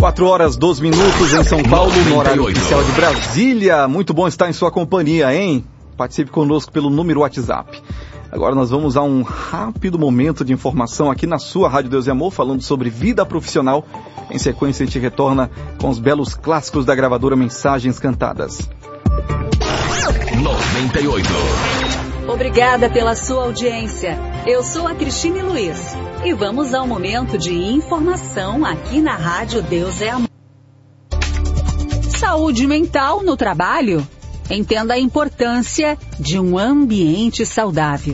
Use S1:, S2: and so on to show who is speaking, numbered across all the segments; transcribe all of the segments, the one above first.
S1: 4 horas, 12 minutos em São Paulo, no horário oficial de Brasília. Muito bom estar em sua companhia, hein? Participe conosco pelo número WhatsApp. Agora nós vamos a um rápido momento de informação aqui na sua Rádio Deus e Amor, falando sobre vida profissional. Em sequência, a gente retorna com os belos clássicos da gravadora Mensagens Cantadas.
S2: 98.
S3: Obrigada pela sua audiência. Eu sou a Cristine Luiz e vamos ao momento de informação aqui na Rádio Deus é Amor. Saúde mental no trabalho? Entenda a importância de um ambiente saudável.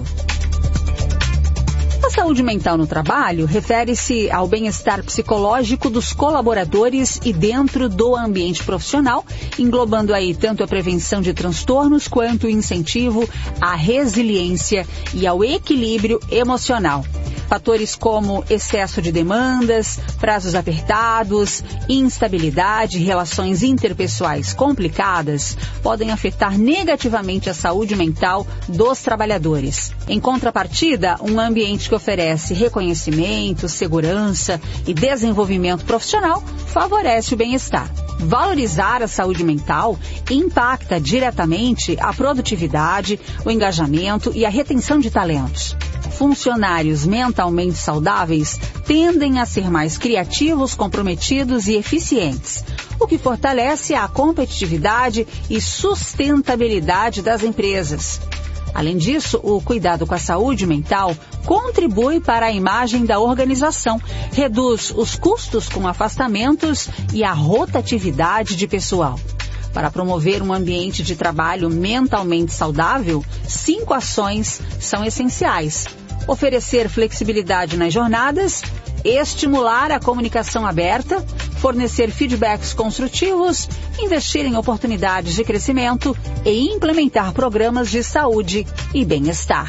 S3: A saúde mental no trabalho refere-se ao bem-estar psicológico dos colaboradores e dentro do ambiente profissional, englobando aí tanto a prevenção de transtornos quanto o incentivo à resiliência e ao equilíbrio emocional. Fatores como excesso de demandas, prazos apertados, instabilidade e relações interpessoais complicadas podem afetar negativamente a saúde mental dos trabalhadores. Em contrapartida, um ambiente que oferece reconhecimento, segurança e desenvolvimento profissional favorece o bem-estar. Valorizar a saúde mental impacta diretamente a produtividade, o engajamento e a retenção de talentos. Funcionários mentalmente saudáveis tendem a ser mais criativos, comprometidos e eficientes, o que fortalece a competitividade e sustentabilidade das empresas. Além disso, o cuidado com a saúde mental contribui para a imagem da organização, reduz os custos com afastamentos e a rotatividade de pessoal. Para promover um ambiente de trabalho mentalmente saudável, 5 ações são essenciais: oferecer flexibilidade nas jornadas, estimular a comunicação aberta, fornecer feedbacks construtivos, investir em oportunidades de crescimento e implementar programas de saúde e bem-estar.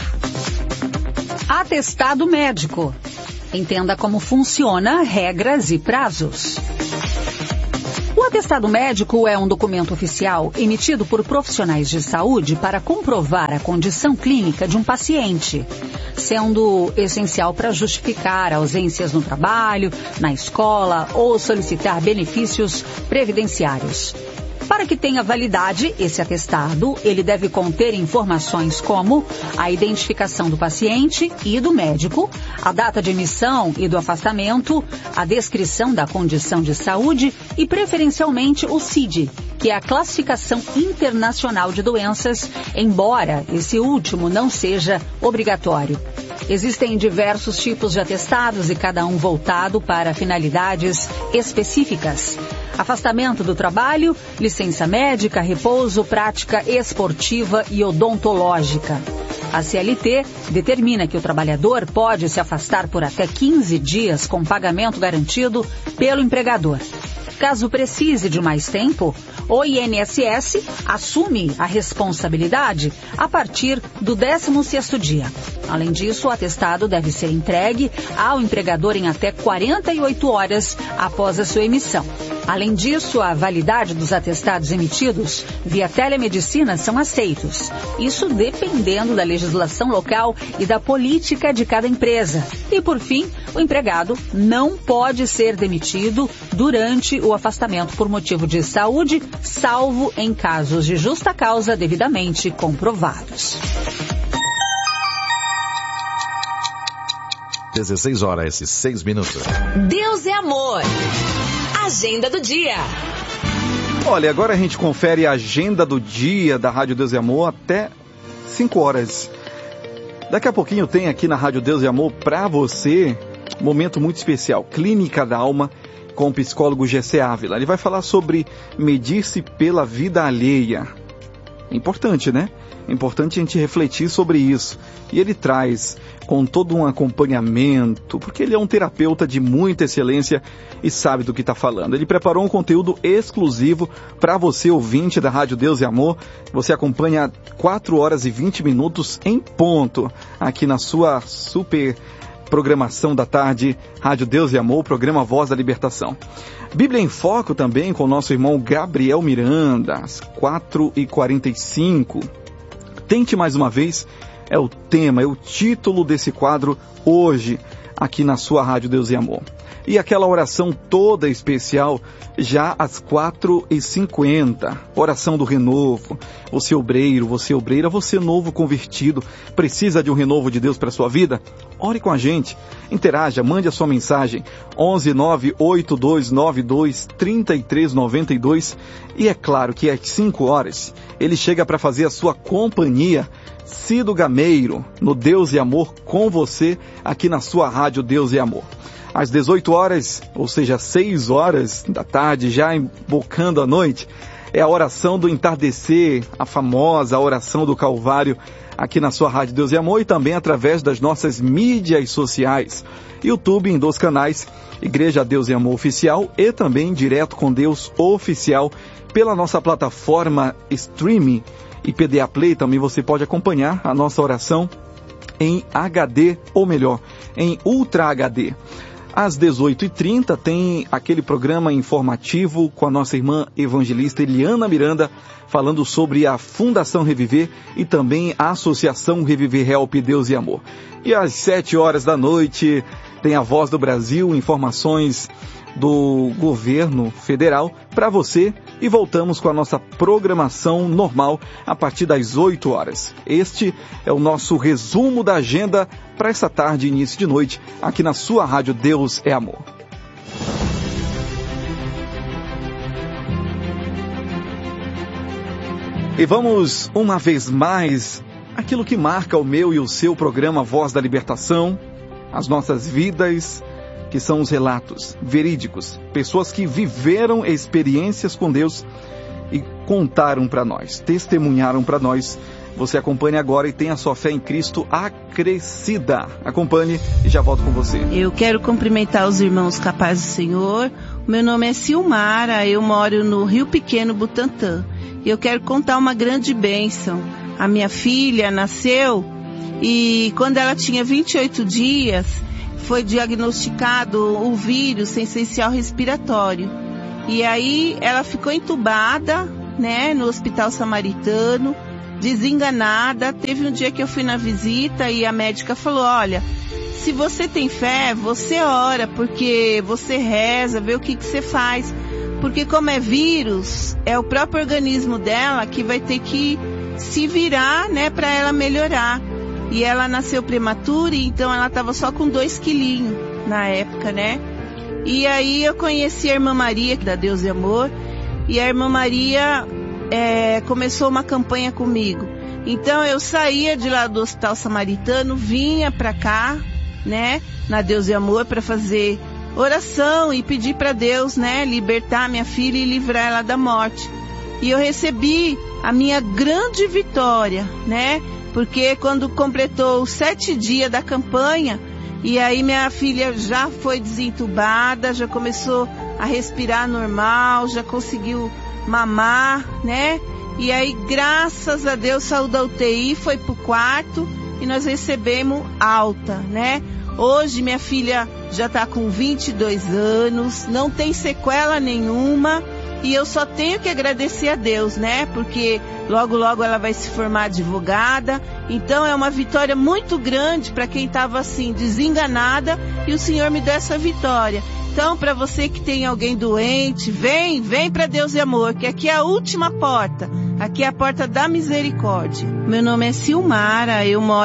S3: Atestado médico. Entenda como funciona, regras e prazos. O atestado médico é um documento oficial emitido por profissionais de saúde para comprovar a condição clínica de um paciente, sendo essencial para justificar ausências no trabalho, na escola ou solicitar benefícios previdenciários. Para que tenha validade, esse atestado, ele deve conter informações como a identificação do paciente e do médico, a data de emissão e do afastamento, a descrição da condição de saúde e, preferencialmente, o CID, que é a Classificação Internacional de Doenças, embora esse último não seja obrigatório. Existem diversos tipos de atestados e cada um voltado para finalidades específicas. Afastamento do trabalho, licença médica, repouso, prática esportiva e odontológica. A CLT determina que o trabalhador pode se afastar por até 15 dias com pagamento garantido pelo empregador. Caso precise de mais tempo, o INSS assume a responsabilidade a partir do 16º dia. Além disso, o atestado deve ser entregue ao empregador em até 48 horas após a sua emissão. Além disso, a validade dos atestados emitidos via telemedicina são aceitos. Isso dependendo da legislação local e da política de cada empresa. E, por fim, o empregado não pode ser demitido durante o afastamento por motivo de saúde, salvo em casos de justa causa devidamente comprovados.
S2: 16 horas e 6 minutos.
S4: Deus é amor. Agenda do dia.
S1: Olha, agora a gente confere a agenda do dia da Rádio Deus e Amor até 5 horas. Daqui a pouquinho tem aqui na Rádio Deus e Amor para você um momento muito especial, Clínica da Alma, com o psicólogo Gessé Ávila. Ele vai falar sobre medir-se pela vida alheia. É importante, né? É importante a gente refletir sobre isso. E ele traz com todo um acompanhamento, porque ele é um terapeuta de muita excelência e sabe do que está falando. Ele preparou um conteúdo exclusivo para você, ouvinte da Rádio Deus e Amor. Você acompanha 4 horas e 20 minutos em ponto, aqui na sua super programação da tarde, Rádio Deus e Amor, programa Voz da Libertação. Bíblia em Foco também com o nosso irmão Gabriel Miranda, às 4h45. Tente mais uma vez, é o tema, é o título desse quadro hoje, aqui na sua Rádio Deus e Amor. E aquela oração toda especial, já às 4h50. Oração do renovo. Você obreiro, você obreira, você novo convertido, precisa de um renovo de Deus para a sua vida? Ore com a gente. Interaja, mande a sua mensagem. 11982923392. E é claro que às 5 horas, ele chega para fazer a sua companhia. Cido Gameiro, no Deus e Amor com você, aqui na sua rádio Deus e Amor. Às 18 horas, ou seja, 6 horas da tarde, já embocando a noite, é a oração do entardecer, a famosa oração do Calvário, aqui na sua rádio Deus e Amor e também através das nossas mídias sociais. YouTube em 2 canais, Igreja Deus e Amor Oficial e também Direto com Deus Oficial, pela nossa plataforma streaming e PDA Play. Também você pode acompanhar a nossa oração em HD, ou melhor, em Ultra HD. Às 18h30 tem aquele programa informativo com a nossa irmã evangelista Eliana Miranda, falando sobre a Fundação Reviver e também a Associação Reviver Help Deus e Amor. E às 7 horas da noite tem a Voz do Brasil, informações do governo federal para você, e voltamos com a nossa programação normal a partir das 8 horas. Este é o nosso resumo da agenda para essa tarde e início de noite, aqui na sua rádio Deus é Amor. E vamos, uma vez mais, aquilo que marca o meu e o seu programa Voz da Libertação, as nossas vidas, que são os relatos verídicos, pessoas que viveram experiências com Deus e contaram para nós, testemunharam para nós. Você acompanhe agora e tenha a sua fé em Cristo acrescida. Acompanhe e já volto com você.
S5: Eu quero cumprimentar os irmãos capazes do Senhor. Meu nome é Silmara, eu moro no Rio Pequeno, Butantã. E eu quero contar uma grande bênção. A minha filha nasceu e quando ela tinha 28 dias, foi diagnosticado o vírus essencial respiratório. E aí ela ficou entubada, né, no Hospital Samaritano, desenganada. Teve um dia que eu fui na visita e a médica falou, olha, se você tem fé, você ora, porque você reza, vê o que você faz. Porque como é vírus, é o próprio organismo dela que vai ter que se virar, né, para ela melhorar. E ela nasceu prematura, então ela estava só com 2 quilinhos na época, né? E aí eu conheci a irmã Maria, da Deus e Amor, e a irmã Maria começou uma campanha comigo. Então eu saía de lá do Hospital Samaritano, vinha para cá, né, na Deus e Amor, para fazer oração e pedir para Deus, né, libertar minha filha e livrar ela da morte. E eu recebi a minha grande vitória, né? Porque quando completou os 7 dias da campanha, e aí minha filha já foi desentubada, já começou a respirar normal, já conseguiu mamar, né? E aí, graças a Deus, saiu da UTI, foi pro quarto e nós recebemos alta, né? Hoje minha filha já está com 22 anos, não tem sequela nenhuma. E eu só tenho que agradecer a Deus, né? Porque logo, logo ela vai se formar advogada. Então é uma vitória muito grande para quem estava assim, desenganada. E o Senhor me deu essa vitória. Então, para você que tem alguém doente, vem para Deus e Amor, que aqui é a última porta. Aqui é a porta da misericórdia. Meu nome é Silmara, eu moro